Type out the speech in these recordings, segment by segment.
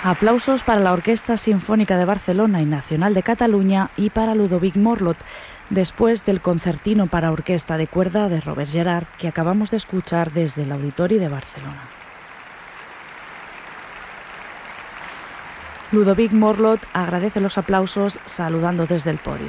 Aplausos para la Orquesta Sinfónica de Barcelona y Nacional de Cataluña y para Ludovic Morlot, después del concertino para orquesta de cuerda de Robert Gerhard que acabamos de escuchar desde el Auditori de Barcelona. Ludovic Morlot agradece los aplausos saludando desde el podio.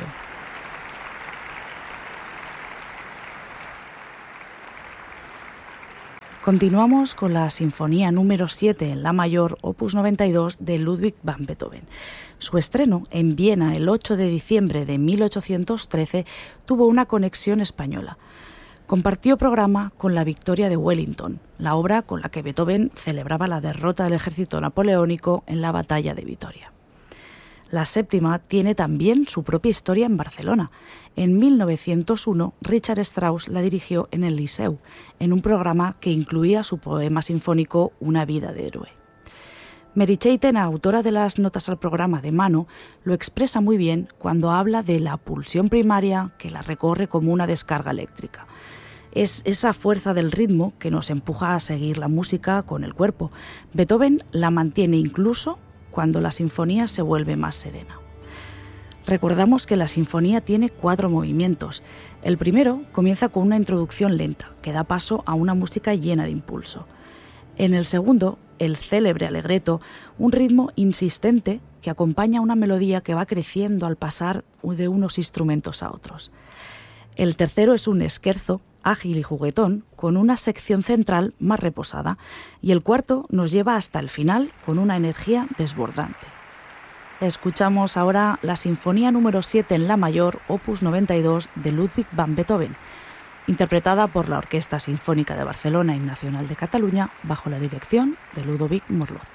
Continuamos con la Sinfonía número 7 en La mayor, opus 92 de Ludwig van Beethoven. Su estreno en Viena el 8 de diciembre de 1813 tuvo una conexión española. Compartió programa con La victoria de Wellington, la obra con la que Beethoven celebraba la derrota del ejército napoleónico en la batalla de Vitoria. La séptima tiene también su propia historia en Barcelona. En 1901, Richard Strauss la dirigió en el Liceu, en un programa que incluía su poema sinfónico Una vida de héroe. Mary Chaitin, autora de las notas al programa de mano, lo expresa muy bien cuando habla de la pulsión primaria que la recorre como una descarga eléctrica. Es esa fuerza del ritmo que nos empuja a seguir la música con el cuerpo. Beethoven la mantiene incluso cuando la sinfonía se vuelve más serena. Recordamos que la sinfonía tiene 4 movimientos. El primero comienza con una introducción lenta, que da paso a una música llena de impulso. En el segundo, el célebre allegretto, un ritmo insistente que acompaña una melodía que va creciendo al pasar de unos instrumentos a otros. El tercero es un scherzo, ágil y juguetón, con una sección central más reposada, y el cuarto nos lleva hasta el final con una energía desbordante. Escuchamos ahora la Sinfonía número 7 en La mayor, opus 92 de Ludwig van Beethoven, interpretada por la Orquesta Sinfónica de Barcelona y Nacional de Cataluña bajo la dirección de Ludovic Morlot.